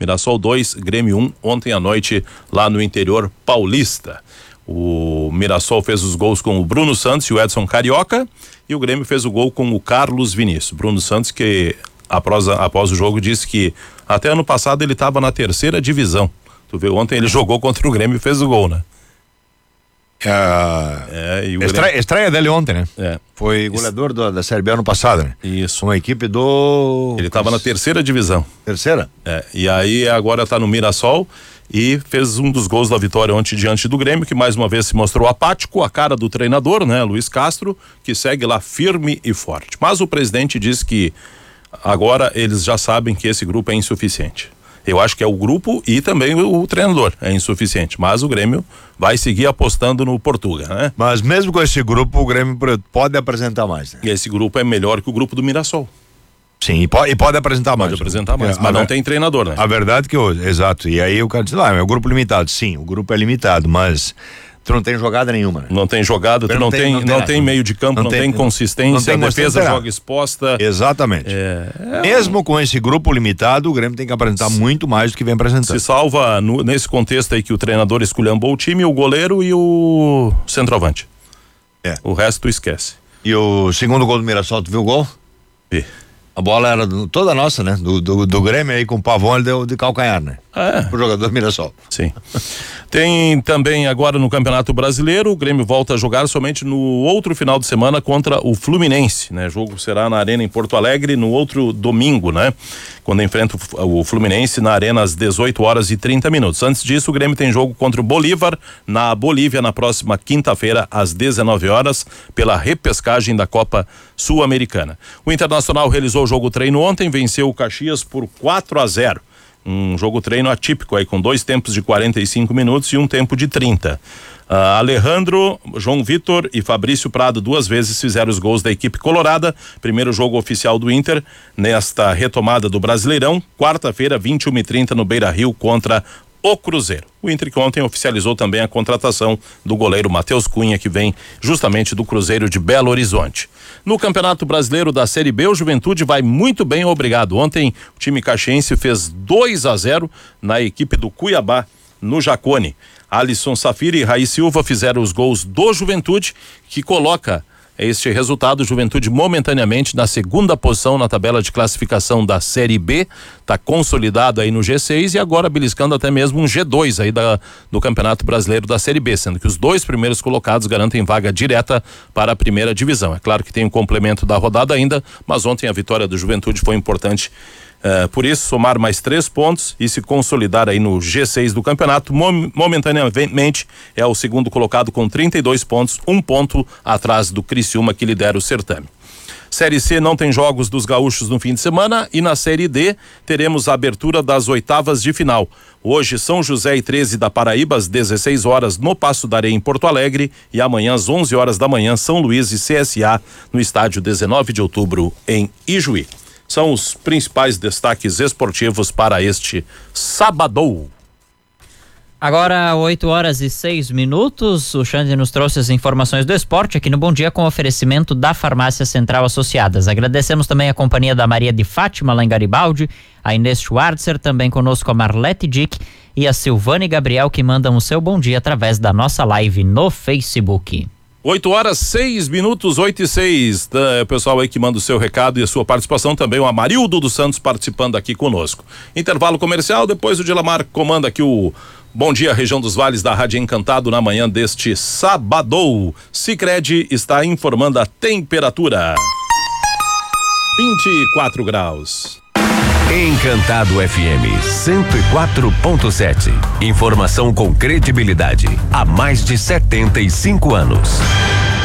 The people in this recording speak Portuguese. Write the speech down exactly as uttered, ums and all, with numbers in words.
Mirassol dois, Grêmio um, ontem à noite lá no interior paulista. O Mirassol fez os gols com o Bruno Santos e o Edson Carioca, e o Grêmio fez o gol com o Carlos Vinícius. Bruno Santos, que após, após o jogo disse que até ano passado ele estava na terceira divisão. Tu vê, ontem ele jogou contra o Grêmio e fez o gol, né? É, e o estreia, Grêmio... estreia dele ontem, né? É. Foi goleador do, da Série B ano passado, né? Isso. Uma equipe do... Ele estava na terceira divisão. Terceira? É, e aí agora está no Mirassol e fez um dos gols da vitória ontem diante do Grêmio, que mais uma vez se mostrou apático, a cara do treinador, né? Luiz Castro, que segue lá firme e forte. Mas o presidente diz que agora eles já sabem que esse grupo é insuficiente. Eu acho que é o grupo e também o, o treinador é insuficiente, mas o Grêmio vai seguir apostando no Portuga, né? Mas mesmo com esse grupo, o Grêmio pode apresentar mais, né? E esse grupo é melhor que o grupo do Mirassol. Sim, e pode, e pode apresentar mais. Pode apresentar mais, é, mas a, não tem treinador, né? A verdade que, eu, exato, e aí o cara diz, lá, é o grupo limitado. Sim, o grupo é limitado, mas tu não tem jogada nenhuma, né? Não tem jogada, tu não, não tem, tem, não tem, não tem meio de campo, não, não tem, tem consistência, não tem a defesa terá. joga exposta. Exatamente. É, é Mesmo um... com esse grupo limitado, o Grêmio tem que apresentar se, muito mais do que vem apresentando. Se salva no, nesse contexto aí que o treinador esculhambou o time, o goleiro e o centroavante. É. O resto tu esquece. E o segundo gol do Mirassol, tu viu o gol? Vi. A bola era do, toda nossa, né? Do, do, do Grêmio aí com o Pavão, ele deu de calcanhar, né? É. O jogador Mirassol. Sim. Tem também agora no Campeonato Brasileiro, o Grêmio volta a jogar somente no outro final de semana contra o Fluminense, né? O jogo será na Arena em Porto Alegre no outro domingo, né? Quando enfrenta o Fluminense na Arena às dezoito horas e trinta minutos. Antes disso, o Grêmio tem jogo contra o Bolívar na Bolívia na próxima quinta-feira às dezenove horas pela repescagem da Copa Sul-Americana. O Internacional realizou o jogo treino ontem, venceu o Caxias por quatro a zero. Um jogo treino atípico aí com dois tempos de quarenta e cinco minutos e um tempo de trinta. Uh, Alejandro, João Vitor e Fabrício Prado duas vezes fizeram os gols da equipe colorada. Primeiro jogo oficial do Inter nesta retomada do Brasileirão, quarta-feira, vinte e uma e trinta no Beira-Rio contra o Cruzeiro. O Inter que ontem oficializou também a contratação do goleiro Matheus Cunha, que vem justamente do Cruzeiro de Belo Horizonte. No Campeonato Brasileiro da Série B, o Juventude vai muito bem, obrigado. Ontem o time caxiense fez dois a zero na equipe do Cuiabá, no Jacone. Alisson Safira e Raí Silva fizeram os gols do Juventude, que coloca este resultado, Juventude momentaneamente na segunda posição na tabela de classificação da Série B, está consolidado aí no G seis e agora beliscando até mesmo um G dois aí da, do Campeonato Brasileiro da Série B, sendo que os dois primeiros colocados garantem vaga direta para a primeira divisão. É claro que tem um complemento da rodada ainda, mas ontem a vitória do Juventude foi importante. Uh, por isso, somar mais três pontos e se consolidar aí no G seis do campeonato, mom- momentaneamente é o segundo colocado com trinta e dois pontos, um ponto atrás do Criciúma, que lidera o certame. Série C não tem jogos dos gaúchos no fim de semana e na Série D teremos a abertura das oitavas de final. Hoje São José e treze da Paraíba às dezesseis horas no Passo da Areia em Porto Alegre e amanhã às onze horas da manhã São Luís e C S A no estádio dezenove de outubro em Ijuí. São os principais destaques esportivos para este sábado. Agora, oito horas e seis minutos, o Xande nos trouxe as informações do esporte aqui no Bom Dia com oferecimento da Farmácia Central Associadas. Agradecemos também a companhia da Maria de Fátima lá em Garibaldi, a Inês Schwarzer, também conosco a Marlete Dick e a Silvane Gabriel, que mandam o seu bom dia através da nossa live no Facebook. oito horas, seis minutos, oito e seis. O pessoal aí que manda o seu recado e a sua participação também, o Amarildo dos Santos participando aqui conosco. Intervalo comercial, depois o Dilamar comanda aqui o Bom Dia Região dos Vales da Rádio Encantado na manhã deste sábado. Sicredi está informando a temperatura. vinte e quatro graus. Encantado F M cento e quatro ponto sete. Informação com credibilidade há mais de setenta e cinco anos.